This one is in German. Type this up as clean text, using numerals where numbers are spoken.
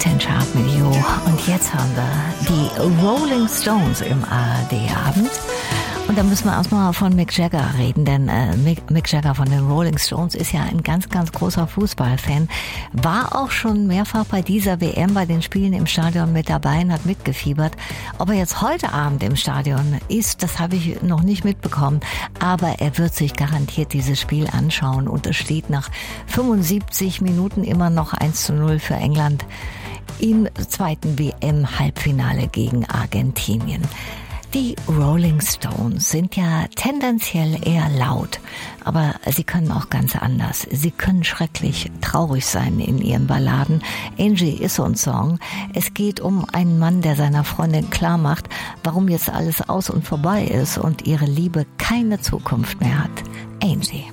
10 Chart mit You. Und jetzt haben wir die Rolling Stones im ARD-Abend. Und da müssen wir erstmal von Mick Jagger reden, denn Mick Jagger von den Rolling Stones ist ja ein ganz, ganz großer Fußballfan. War auch schon mehrfach bei dieser WM, bei den Spielen im Stadion mit dabei und hat mitgefiebert. Ob er jetzt heute Abend im Stadion ist, das habe ich noch nicht mitbekommen. Aber er wird sich garantiert dieses Spiel anschauen. Und es steht nach 75 Minuten immer noch 1:0 für England im zweiten WM-Halbfinale gegen Argentinien. Die Rolling Stones sind ja tendenziell eher laut, aber sie können auch ganz anders. Sie können schrecklich traurig sein in ihren Balladen. Angie ist so ein Song. Es geht um einen Mann, der seiner Freundin klar macht, warum jetzt alles aus und vorbei ist und ihre Liebe keine Zukunft mehr hat. Angie.